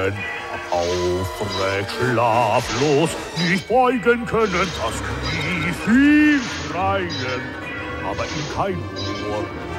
Beinen. Aufrecht, schlaflos, nicht beugen können, das Knie viel schreien, aber ihm kein Ohr.